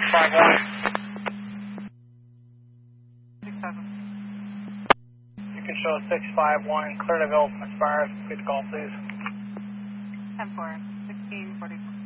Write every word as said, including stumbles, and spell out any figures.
five one. six seven. You can show six five one, clear development aspires. Good call, please. ten four. sixteen forty-four.